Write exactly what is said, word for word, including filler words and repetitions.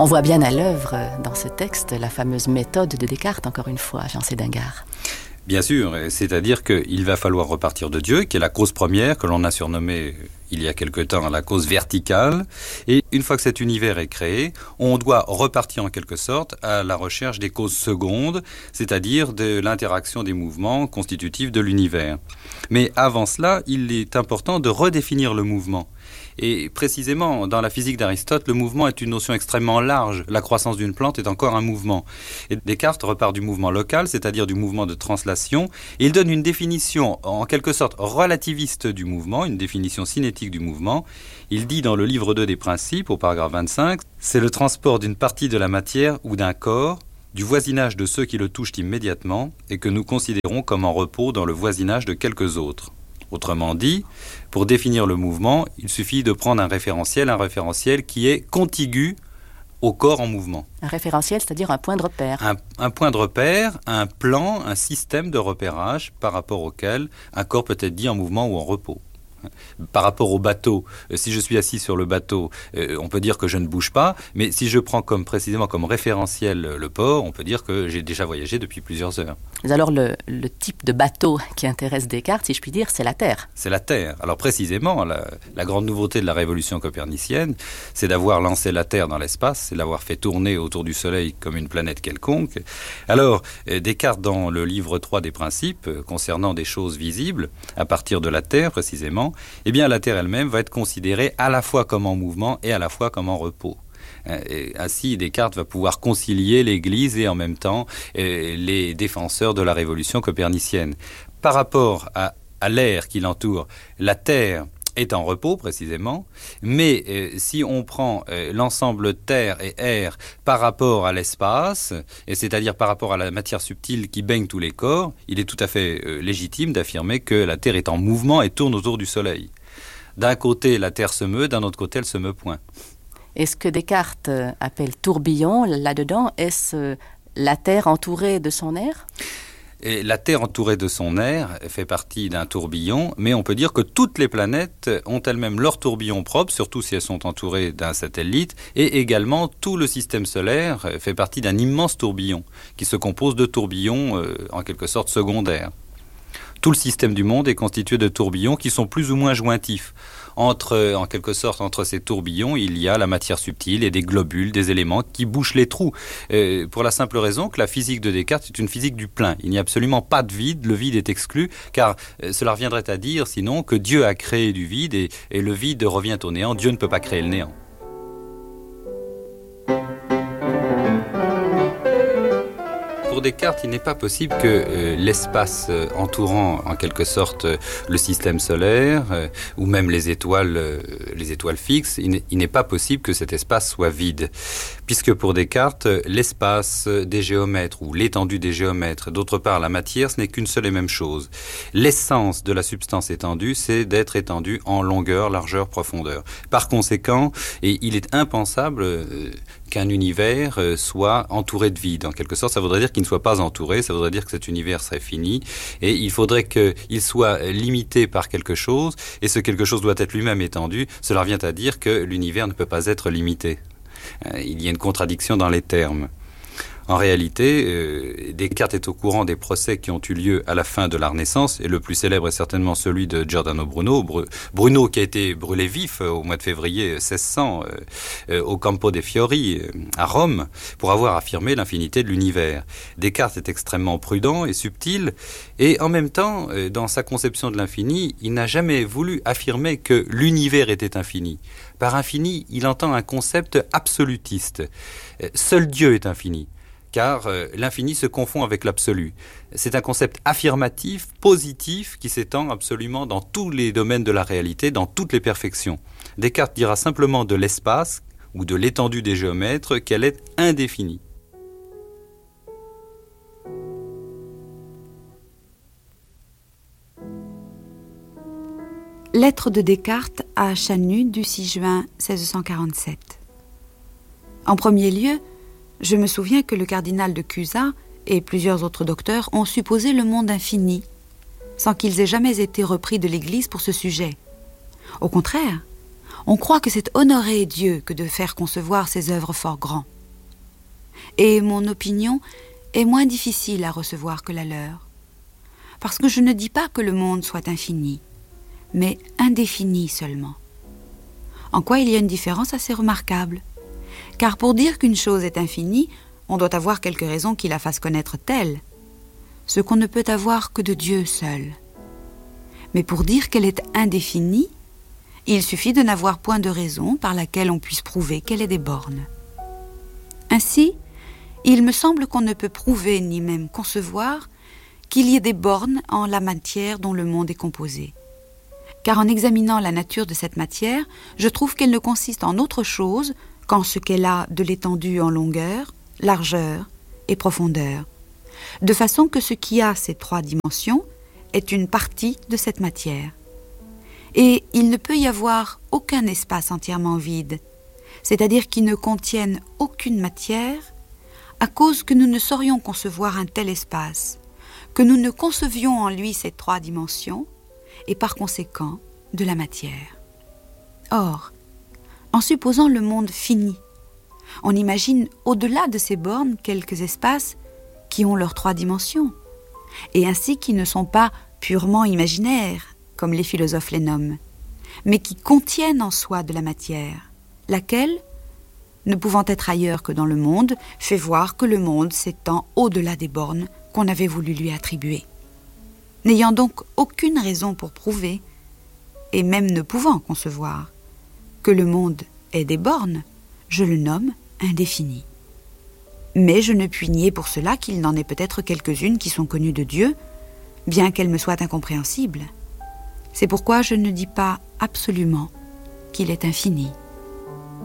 On voit bien à l'œuvre dans ce texte la fameuse méthode de Descartes, encore une fois, Jean Sédingard. Bien sûr, c'est-à-dire qu'il va falloir repartir de Dieu, qui est la cause première, que l'on a surnommée il y a quelque temps la cause verticale. Et une fois que cet univers est créé, on doit repartir en quelque sorte à la recherche des causes secondes, c'est-à-dire de l'interaction des mouvements constitutifs de l'univers. Mais avant cela, il est important de redéfinir le mouvement. Et précisément, dans la physique d'Aristote, le mouvement est une notion extrêmement large. La croissance d'une plante est encore un mouvement. Et Descartes repart du mouvement local, c'est-à-dire du mouvement de translation, et il donne une définition, en quelque sorte, relativiste du mouvement, une définition cinétique du mouvement. Il dit dans le livre deux des Principes, au paragraphe vingt-cinq, « C'est le transport d'une partie de la matière ou d'un corps, du voisinage de ceux qui le touchent immédiatement, et que nous considérons comme en repos dans le voisinage de quelques autres. » Autrement dit, pour définir le mouvement, il suffit de prendre un référentiel, un référentiel qui est contigu au corps en mouvement. Un référentiel, c'est-à-dire un point de repère. Un, un point de repère, un plan, un système de repérage par rapport auquel un corps peut être dit en mouvement ou en repos. Par rapport au bateau, si je suis assis sur le bateau, on peut dire que je ne bouge pas, mais si je prends comme précisément comme référentiel le port, on peut dire que j'ai déjà voyagé depuis plusieurs heures. Mais alors le, le type de bateau qui intéresse Descartes, si je puis dire, c'est la Terre. C'est la Terre. Alors précisément, la, la grande nouveauté de la révolution copernicienne, c'est d'avoir lancé la Terre dans l'espace, c'est de l'avoir fait tourner autour du Soleil comme une planète quelconque. Alors Descartes, dans le livre trois des Principes, concernant des choses visibles, à partir de la Terre précisément, eh bien la Terre elle-même va être considérée à la fois comme en mouvement et à la fois comme en repos. Et ainsi, Descartes va pouvoir concilier l'Église et en même temps les défenseurs de la révolution copernicienne. Par rapport à, à l'air qui l'entoure, la Terre est en repos précisément, mais euh, si on prend euh, l'ensemble terre et air par rapport à l'espace, et c'est-à-dire par rapport à la matière subtile qui baigne tous les corps, il est tout à fait euh, légitime d'affirmer que la Terre est en mouvement et tourne autour du Soleil. D'un côté, la Terre se meut, d'un autre côté, elle se meut point. Et ce que Descartes appelle tourbillon, là-dedans, est-ce la Terre entourée de son air ? Et la Terre entourée de son air fait partie d'un tourbillon, mais on peut dire que toutes les planètes ont elles-mêmes leur tourbillon propre, surtout si elles sont entourées d'un satellite, et également tout le système solaire fait partie d'un immense tourbillon, qui se compose de tourbillons euh, en quelque sorte secondaires. Tout le système du monde est constitué de tourbillons qui sont plus ou moins jointifs. Entre, en quelque sorte, entre ces tourbillons, il y a la matière subtile et des globules, des éléments qui bouchent les trous. Euh, pour la simple raison que la physique de Descartes est une physique du plein. Il n'y a absolument pas de vide, le vide est exclu, car euh, cela reviendrait à dire, sinon, que Dieu a créé du vide et, et le vide revient au néant. Dieu ne peut pas créer le néant. Pour Descartes, il n'est pas possible que euh, l'espace euh, entourant en quelque sorte euh, le système solaire euh, ou même les étoiles, euh, les étoiles fixes, il n'est, il n'est pas possible que cet espace soit vide. Puisque pour Descartes, l'espace des géomètres ou l'étendue des géomètres, d'autre part la matière, ce n'est qu'une seule et même chose. L'essence de la substance étendue, c'est d'être étendue en longueur, largeur, profondeur. Par conséquent, et il est impensable euh, qu'un univers euh, soit entouré de vide. En quelque sorte, ça voudrait dire qu'il ne soit pas entouré, ça voudrait dire que cet univers serait fini, et il faudrait qu'il soit limité par quelque chose, et ce quelque chose doit être lui-même étendu. Cela revient à dire que l'univers ne peut pas être limité. Euh, il y a une contradiction dans les termes. En réalité, euh, Descartes est au courant des procès qui ont eu lieu à la fin de la Renaissance, et le plus célèbre est certainement celui de Giordano Bruno. Bru- Bruno qui a été brûlé vif euh, au mois de février seize cents euh, euh, au Campo dei Fiori, euh, à Rome, pour avoir affirmé l'infinité de l'univers. Descartes est extrêmement prudent et subtil, et en même temps, euh, dans sa conception de l'infini, il n'a jamais voulu affirmer que l'univers était infini. Par infini, il entend un concept absolutiste. Euh, seul Dieu est infini. Car euh, l'infini se confond avec l'absolu. C'est un concept affirmatif, positif, qui s'étend absolument dans tous les domaines de la réalité, dans toutes les perfections. Descartes dira simplement de l'espace, ou de l'étendue des géomètres, qu'elle est indéfinie. Lettre de Descartes à Chanu du six juin seize cent quarante-sept. En premier lieu, je me souviens que le cardinal de Cusa et plusieurs autres docteurs ont supposé le monde infini, sans qu'ils aient jamais été repris de l'Église pour ce sujet. Au contraire, on croit que c'est honorer Dieu que de faire concevoir ses œuvres fort grands. et mon opinion est moins difficile à recevoir que la leur. Parce que je ne dis pas que le monde soit infini, mais indéfini seulement. En quoi il y a une différence assez remarquable. Car pour dire qu'une chose est infinie, on doit avoir quelques raisons qui la fassent connaître telle, ce qu'on ne peut avoir que de Dieu seul. Mais pour dire qu'elle est indéfinie, il suffit de n'avoir point de raison par laquelle on puisse prouver qu'elle est des bornes. Ainsi, il me semble qu'on ne peut prouver ni même concevoir qu'il y ait des bornes en la matière dont le monde est composé. Car en examinant la nature de cette matière, je trouve qu'elle ne consiste en autre chose qu'en ce qu'elle a de l'étendue en longueur, largeur et profondeur, de façon que ce qui a ces trois dimensions est une partie de cette matière. Et il ne peut y avoir aucun espace entièrement vide, c'est-à-dire qui ne contienne aucune matière, à cause que nous ne saurions concevoir un tel espace, que nous ne concevions en lui ces trois dimensions, et par conséquent de la matière. Or, en supposant le monde fini, on imagine au-delà de ces bornes quelques espaces qui ont leurs trois dimensions, et ainsi qui ne sont pas purement imaginaires, comme les philosophes les nomment, mais qui contiennent en soi de la matière, laquelle, ne pouvant être ailleurs que dans le monde, fait voir que le monde s'étend au-delà des bornes qu'on avait voulu lui attribuer. N'ayant donc aucune raison pour prouver, et même ne pouvant concevoir, que le monde est des bornes, je le nomme indéfini. Mais je ne puis nier pour cela qu'il n'en est peut-être quelques-unes qui sont connues de Dieu, bien qu'elles me soient incompréhensibles. C'est pourquoi je ne dis pas absolument qu'il est infini.